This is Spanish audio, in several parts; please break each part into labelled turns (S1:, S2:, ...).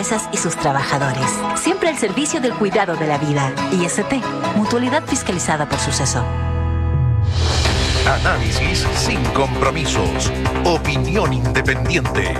S1: empresas y sus trabajadores. Siempre al servicio del cuidado de la vida. IST, Mutualidad fiscalizada por Suceso.
S2: Análisis sin compromisos. Opinión independiente.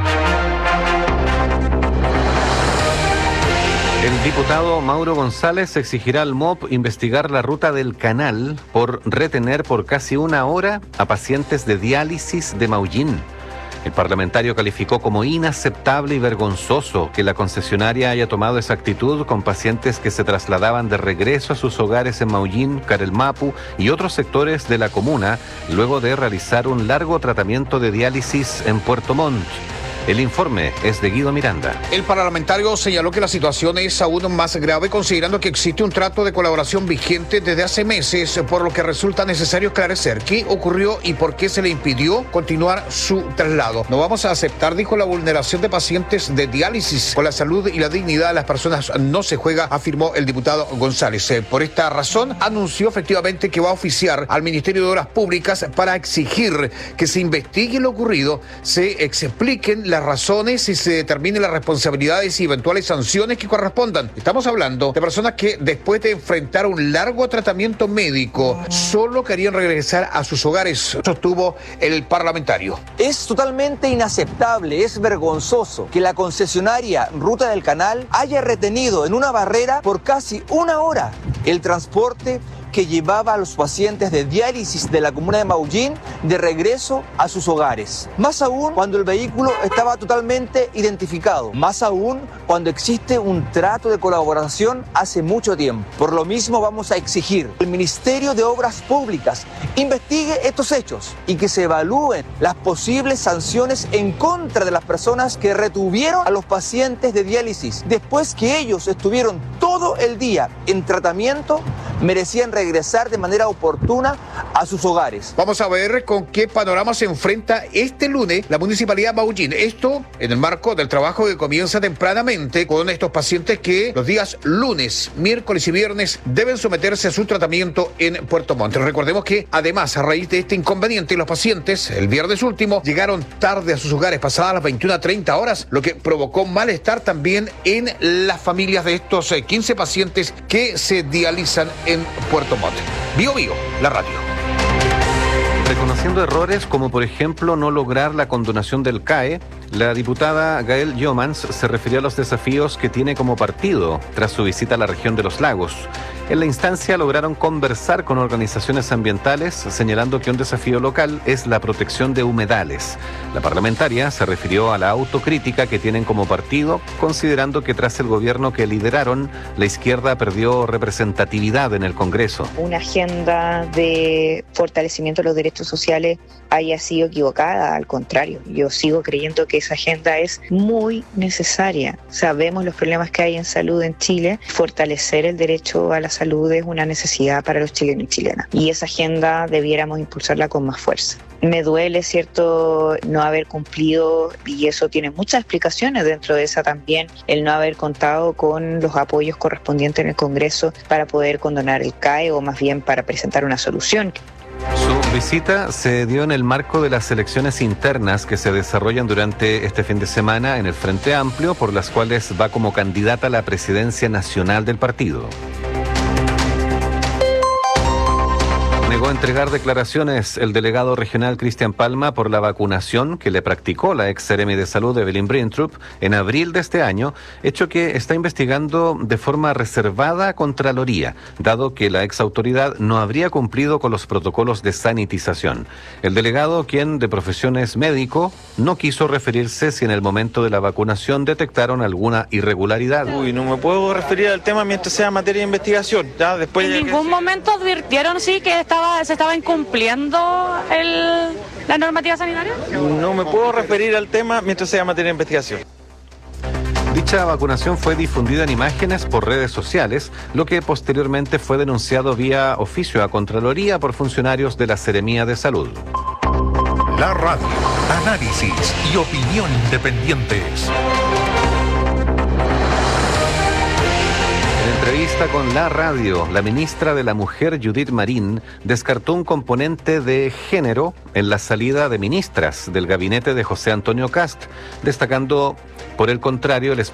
S3: El diputado Mauro González exigirá al MOP investigar la ruta del canal por retener por casi una hora a pacientes de diálisis de Maullín. El parlamentario calificó como inaceptable y vergonzoso que la concesionaria haya tomado esa actitud con pacientes que se trasladaban de regreso a sus hogares en Maullín, Carelmapu y otros sectores de la comuna, luego de realizar un largo tratamiento de diálisis en Puerto Montt. El informe es de Guido Miranda.
S4: El parlamentario señaló que la situación es aún más grave considerando que existe un trato de colaboración vigente desde hace meses, por lo que resulta necesario esclarecer qué ocurrió y por qué se le impidió continuar su traslado. No vamos a aceptar, dijo, la vulneración de pacientes de diálisis. Con la salud y la dignidad de las personas no se juega, afirmó el diputado González. Por esta razón, anunció efectivamente que va a oficiar al Ministerio de Obras Públicas para exigir que se investigue lo ocurrido, se expliquen las razones y se determinen las responsabilidades y eventuales sanciones que correspondan. Estamos hablando de personas que después de enfrentar un largo tratamiento médico solo querían regresar a sus hogares, sostuvo el parlamentario.
S5: Es totalmente inaceptable, es vergonzoso que la concesionaria Ruta del Canal haya retenido en una barrera por casi una hora el transporte que llevaba a los pacientes de diálisis de la comuna de Maullín de regreso a sus hogares. Más aún cuando el vehículo estaba totalmente identificado. Más aún cuando existe un trato de colaboración hace mucho tiempo. Por lo mismo vamos a exigir que el Ministerio de Obras Públicas investigue estos hechos y que se evalúen las posibles sanciones en contra de las personas que retuvieron a los pacientes de diálisis. Después que ellos estuvieron todo el día en tratamiento, merecían regresar de manera oportuna a sus hogares.
S4: Vamos a ver con qué panorama se enfrenta este lunes la Municipalidad de Maullín. Esto en el marco del trabajo que comienza tempranamente con estos pacientes que los días lunes, miércoles y viernes deben someterse a su tratamiento en Puerto Montt. Recordemos que además, a raíz de este inconveniente, los pacientes el viernes último llegaron tarde a sus hogares, pasadas las 21:30 horas, lo que provocó malestar también en las familias de estos 15 pacientes que se dializan en Puerto Montt. Bio, la radio.
S3: Reconociendo errores como por ejemplo no lograr la condonación del CAE, la diputada Gael Jomans se refirió a los desafíos que tiene como partido tras su visita a la región de los lagos. En la instancia lograron conversar con organizaciones ambientales, señalando que un desafío local es la protección de humedales. La parlamentaria se refirió a la autocrítica que tienen como partido, considerando que tras el gobierno que lideraron, la izquierda perdió representatividad en el Congreso.
S6: Una agenda de fortalecimiento de los derechos sociales haya sido equivocada, al contrario. Yo sigo creyendo que esa agenda es muy necesaria. Sabemos los problemas que hay en salud en Chile. Fortalecer el derecho a la salud es una necesidad para los chilenos y chilenas. Y esa agenda debiéramos impulsarla con más fuerza. Me duele, cierto, no haber cumplido, y eso tiene muchas explicaciones, dentro de esa también el no haber contado con los apoyos correspondientes en el Congreso para poder condonar el CAE, o más bien para presentar una solución.
S3: Su visita se dio en el marco de las elecciones internas que se desarrollan durante este fin de semana en el Frente Amplio, por las cuales va como candidata a la presidencia nacional del partido. Negó entregar declaraciones el delegado regional Cristian Palma por la vacunación que le practicó la ex seremi de salud Evelyn Brintrup en abril de este año, hecho que está investigando de forma reservada a Contraloría, dado que la ex autoridad no habría cumplido con los protocolos de sanitización. El delegado, quien de profesión es médico, no quiso referirse si en el momento de la vacunación detectaron alguna irregularidad.
S7: No me puedo referir al tema mientras sea materia de investigación. Ya después.
S8: En ningún momento advirtieron se estaba incumpliendo la normativa sanitaria.
S7: No me puedo referir al tema mientras sea materia de investigación.
S3: Dicha vacunación fue difundida en imágenes por redes sociales, lo que posteriormente fue denunciado vía oficio a Contraloría por funcionarios de la Seremía de Salud.
S2: La radio, análisis y opinión independientes.
S3: En entrevista con La Radio, la ministra de la Mujer, Judith Marín, descartó un componente de género en la salida de ministras del gabinete de José Antonio Kast, destacando, por el contrario, el